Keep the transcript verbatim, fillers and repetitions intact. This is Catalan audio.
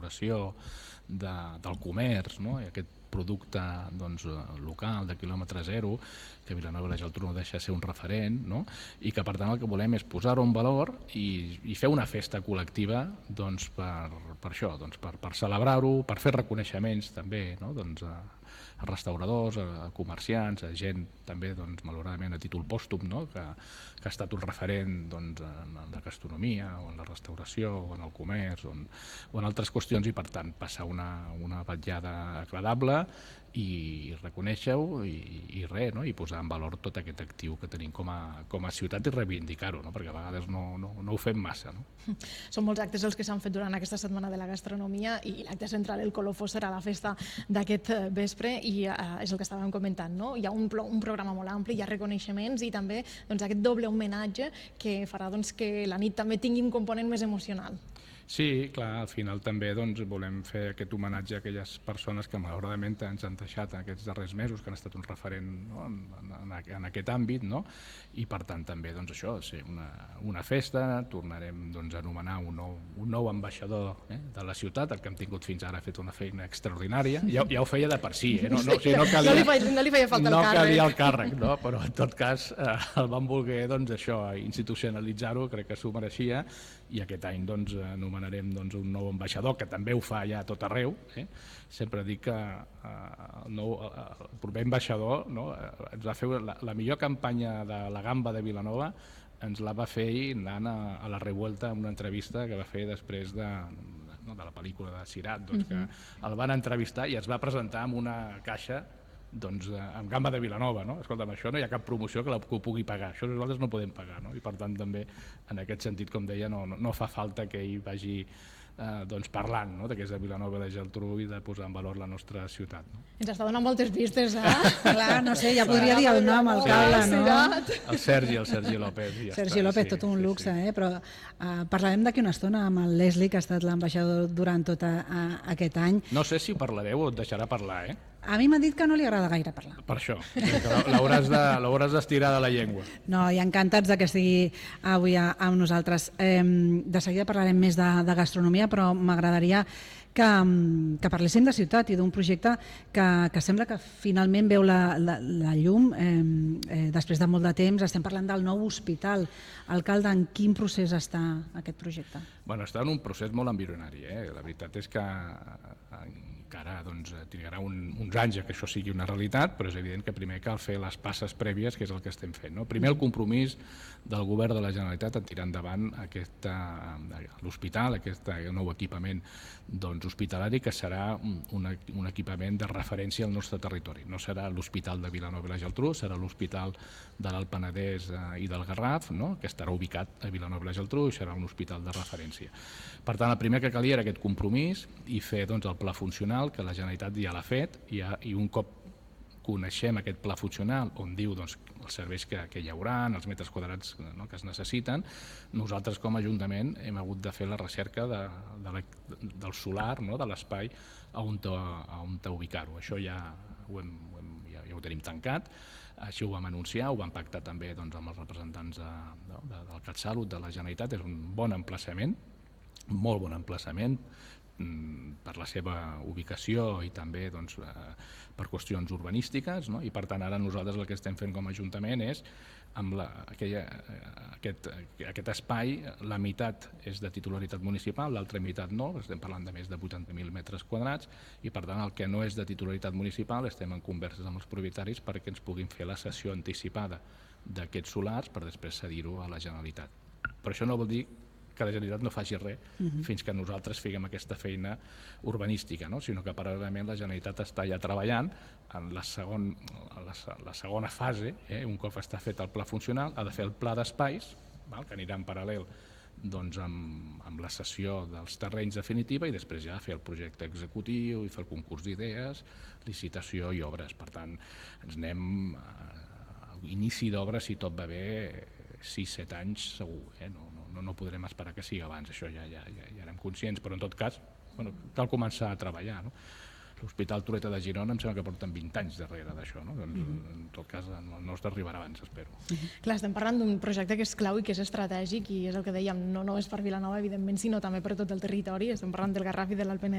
restauració, de, del comerç, no? I aquest producte doncs, local de quilòmetre zero, que Vilanova i la Geltrú no deixa de ser un referent, no? I que per tant el que volem és posar-ho en valor i, i fer una festa col·lectiva doncs, per, per això, doncs, per, per celebrar-ho, per fer reconeixements també, no? Doncs, a, a restauradors, a comerciants, a gent també doncs, malauradament a títol pòstum, no? que, que ha estat un referent doncs, en la gastronomia o en la restauració o en el comerç o en, o en altres qüestions i per tant passar una, una vetllada agradable i reconèixer-ho i, i res, no? I posar en valor tot aquest actiu que tenim com a, com a ciutat i reivindicar-ho, no? Perquè a vegades no, no, no ho fem massa. No? Són molts actes els que s'han fet durant aquesta setmana de la gastronomia i l'acte central, el colofó, serà la festa d'aquest vespre i uh, és el que estàvem comentant, no? Hi ha un, un programa molt ampli, hi ha reconeixements i també doncs, aquest doble homenatge que farà doncs, que la nit també tingui un component més emocional. Sí, clar, al final també doncs, volem fer aquest homenatge a aquelles persones que malauradament ens han deixat en aquests darrers mesos, que han estat un referent no? en, en, en aquest àmbit, no? I per tant també doncs, això, sí, una, una festa, tornarem doncs, a anomenar un nou, un nou ambaixador eh, de la ciutat, el que hem tingut fins ara ha fet una feina extraordinària, ja, ja ho feia de per si, eh? no, no, o sigui, no, calia, no, li feia, no li feia falta no el càrrec. No calia el càrrec, no? Però en tot cas eh, el van voler doncs, això, institucionalitzar-ho, crec que s'ho mereixia, i aquest any doncs, anomenarem doncs, un nou ambaixador, que també ho fa ja a tot arreu. Eh? Sempre dic que eh, el, nou, el proper ambaixador no? eh, ens va fer la, la millor campanya de la gamba de Vilanova, ens la va fer ell anant a, a la Revuelta en una entrevista que va fer després de, no, de la pel·lícula de Sirat, doncs, que el van entrevistar i es va presentar amb una caixa doncs, amb gamba de Vilanova, no? Escolta'm, això no hi ha cap promoció que, la, que ho pugui pagar, això nosaltres no podem pagar, no? I per tant també en aquest sentit, com deia, no, no, no fa falta que ell vagi eh, doncs, parlant no? de que és de Vilanova i la Geltrú i de posar en valor la nostra ciutat. No? Ens està donant moltes pistes, eh? Clar, no sé, ja podria dir el nom, alcalde, no? El Sergi, el Sergi López. Ja Sergi està, López, sí, tot un sí, luxe, sí. eh? Però uh, parlarem d'aquí una estona amb el Leslie, que ha estat l'ambaixador durant tot a, a, aquest any. No sé si parlareu o et deixarà parlar, eh? A mi m'ha dit que no li agrada gaire parlar. Per això, que l'hauràs d'estirar de la llengua. No, i encantats de que estigui avui amb nosaltres. Eh, de seguida parlarem més de, de gastronomia, però m'agradaria que, que parléssim de ciutat i d'un projecte que, que sembla que finalment veu la, la, la llum eh, eh, després de molt de temps. Estem parlant del nou hospital. Alcalde, en quin procés està aquest projecte? Bueno, està en un procés molt embrionari. Eh? La veritat és que encara doncs, trigarà un, uns anys que això sigui una realitat, però és evident que primer cal fer les passes prèvies, que és el que estem fent. No? Primer el compromís del govern de la Generalitat en tirar endavant l'hospital, aquest nou equipament doncs, hospitalari, que serà un, un equipament de referència al nostre territori. No serà l'hospital de Vilanova i la Geltrú, serà l'hospital de l'Alt Penedès eh, i del Garraf, no? que estarà ubicat a Vilanova i la Geltrú i serà un hospital de referència. Per tant, el primer que calia era aquest compromís i fer doncs, el pla funcional, que la Generalitat ja l'ha fet, i, ha, i un cop coneixem aquest pla funcional on diu doncs, els serveis que, que hi haurà, els metres quadrats no, que es necessiten, nosaltres com a Ajuntament hem hagut de fer la recerca de, de la, del solar, no, de l'espai on, on ubicar-ho. Això ja ho, hem, ho, hem, ja, ja ho tenim tancat, així ho vam anunciar, ho vam pactar també doncs, amb els representants de, de, de, del CatSalut, de la Generalitat. És un bon emplaçament, molt bon emplaçament, per la seva ubicació i també doncs, per qüestions urbanístiques, no? I per tant ara nosaltres el que estem fent com a Ajuntament és amb la, aquella, aquest, aquest espai, la meitat és de titularitat municipal, l'altra meitat no, estem parlant de més de vuitanta mil metres quadrats i per tant el que no és de titularitat municipal estem en converses amb els propietaris perquè ens puguin fer la cessió anticipada d'aquests solars per després cedir-ho a la Generalitat. Però això no vol dir que la Generalitat no faci res uh-huh. fins que nosaltres figuem aquesta feina urbanística, no? Sinó que paral·lelament la Generalitat està ja treballant en la, segon, la, la segona fase, eh? Un cop està fet el pla funcional, ha de fer el pla d'espais, que anirà en paral·lel doncs, amb, amb la cessió dels terrenys definitiva i després ja fer el projecte executiu i fer el concurs d'idees, licitació i obres. Per tant, ens anem a inici d'obres, si tot va bé, sis set anys segur, eh? no, no, no podrem esperar que sigui abans, això ja, ja, ja, ja érem conscients, però en tot cas bueno, cal començar a treballar. No? L'Hospital Trueta de Girona em sembla que porten vint anys darrere d'això, no? Doncs, mm-hmm. En tot cas el nostre arribarà abans, espero. Mm-hmm. Clar, estem parlant d'un projecte que és clau i que és estratègic i és el que dèiem, no només per Vilanova, evidentment, sinó també per tot el territori. Estem parlant del Garraf i de l'Alt Penedès.